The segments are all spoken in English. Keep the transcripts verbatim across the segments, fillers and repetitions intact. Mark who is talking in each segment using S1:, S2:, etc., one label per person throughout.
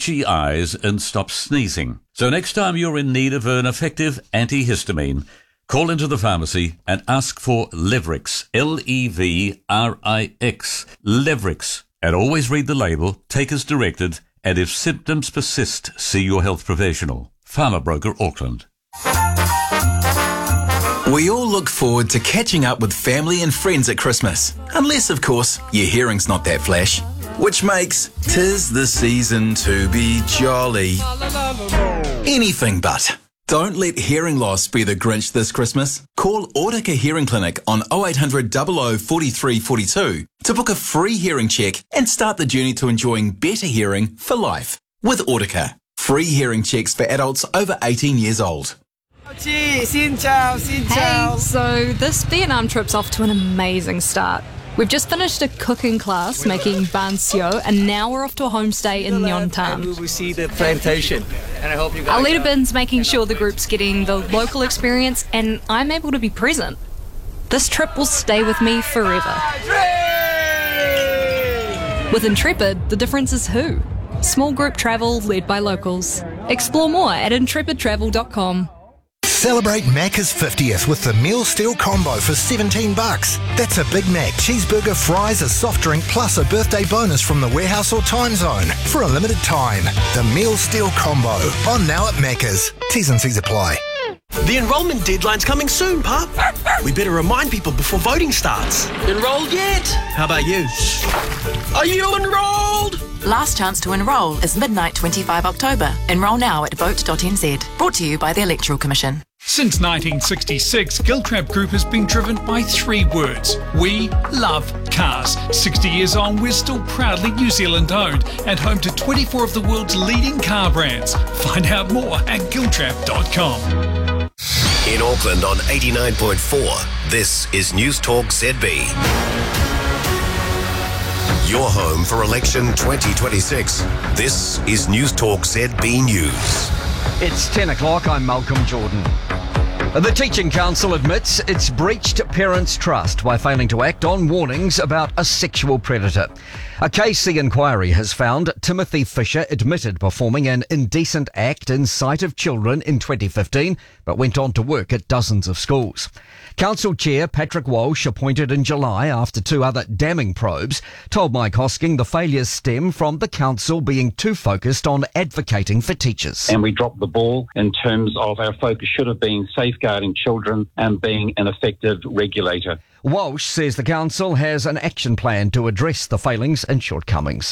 S1: itchy eyes and stop sneezing. So next time you're in need of an effective antihistamine, call into the pharmacy and ask for Levrix, L E V R I X, Levrix. And always read the label, take as directed, and if symptoms persist, see your health professional. Pharma Broker Auckland.
S2: We all look forward to catching up with family and friends at Christmas. Unless, of course, your hearing's not that flash. Which makes "'Tis the season to be jolly" anything but. Don't let hearing loss be the Grinch this Christmas. Call Audica Hearing Clinic on oh eight hundred, zero zero, four three four two to book a free hearing check and start the journey to enjoying better hearing for life. With Audica, free hearing checks for adults over eighteen years old.
S3: Hey, so this Vietnam trip's off to an amazing start. We've just finished a cooking class making ban sio, and now we're off to a homestay in Nhon Tam.
S4: We see the plantation, and I hope you guys.
S3: Our leader Bin's making sure the group's getting the local experience, and I'm able to be present. This trip will stay with me forever. With Intrepid, the difference is who. Small group travel led by locals. Explore more at intrepid travel dot com.
S5: Celebrate Macca's fiftieth with the meal steal combo for seventeen bucks. That's a Big Mac, cheeseburger, fries, a soft drink, plus a birthday bonus from the warehouse or time zone for a limited time. The meal steal combo on now at Macca's. T's and C's apply.
S6: The enrolment deadline's coming soon, Pup. We better remind people before voting starts. Enrolled yet? How about you? Are you enrolled?
S7: Last chance to enrol is midnight twenty-five October. Enrol now at vote dot n z. Brought to you by the Electoral Commission.
S8: Since nineteen sixty-six, Giltrap Group has been driven by three words. We love cars. sixty years on, we're still proudly New Zealand owned and home to twenty-four of the world's leading car brands. Find out more at giltrap dot com.
S9: In Auckland on eighty-nine point four, this is News Talk Z B. Your home for election twenty twenty-six. This is News Talk Z B News.
S10: It's ten o'clock, I'm Malcolm Jordan. The Teaching Council admits it's breached parents' trust by failing to act on warnings about a sexual predator. A K C inquiry has found Timothy Fisher admitted performing an indecent act in sight of children in twenty fifteen, but went on to work at dozens of schools. Council Chair Patrick Walsh, appointed in July after two other damning probes, told Mike Hosking the failures stem from the council being too focused on advocating for teachers.
S11: And we dropped the ball in terms of our focus should have been safeguarding children and being an effective regulator.
S10: Walsh says the council has an action plan to address the failings and shortcomings.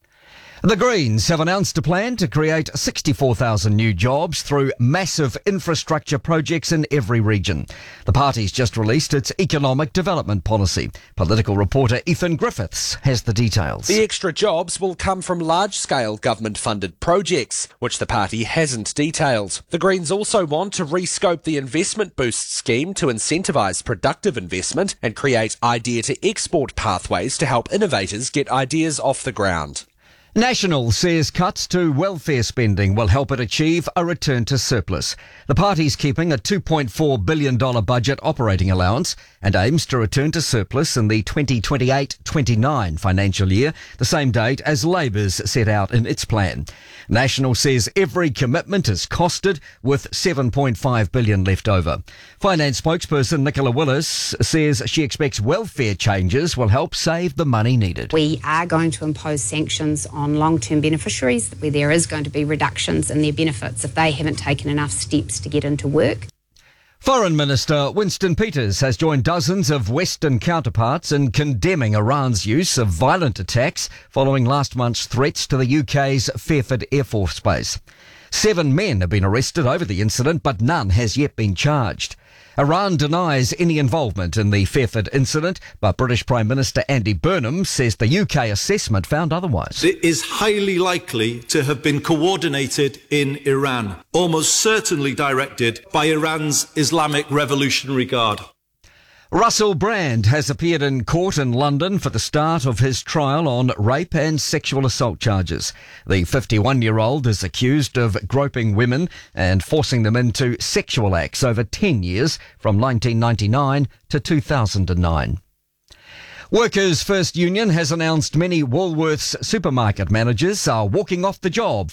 S10: The Greens have announced a plan to create sixty-four thousand new jobs through massive infrastructure projects in every region. The party's just released its economic development policy. Political reporter Ethan Griffiths has the details.
S12: The extra jobs will come from large-scale government-funded projects, which the party hasn't detailed. The Greens also want to rescope the Investment Boost scheme to incentivise productive investment and create idea-to-export pathways to help innovators get ideas off the ground.
S10: National says cuts to welfare spending will help it achieve a return to surplus. The party's keeping a two point four billion dollars budget operating allowance and aims to return to surplus in the twenty twenty-eight twenty-nine financial year, the same date as Labour's set out in its plan. National says every commitment is costed, with seven point five billion dollars left over. Finance spokesperson Nicola Willis says she expects welfare changes will help save the money needed.
S13: We are going to impose sanctions on on long-term beneficiaries, where there is going to be reductions in their benefits if they haven't taken enough steps to get into work.
S10: Foreign Minister Winston Peters has joined dozens of Western counterparts in condemning Iran's use of violent attacks following last month's threats to the U K's Fairford Air Force Base. Seven men have been arrested over the incident, but none has yet been charged. Iran denies any involvement in the Fairford incident, but British Prime Minister Andy Burnham says the U K assessment found otherwise.
S14: It is highly likely to have been coordinated in Iran, almost certainly directed by Iran's Islamic Revolutionary Guard.
S10: Russell Brand has appeared in court in London for the start of his trial on rape and sexual assault charges. The fifty-one-year-old is accused of groping women and forcing them into sexual acts over ten years, from nineteen ninety-nine to two thousand nine. Workers' First Union has announced many Woolworths supermarket managers are walking off the job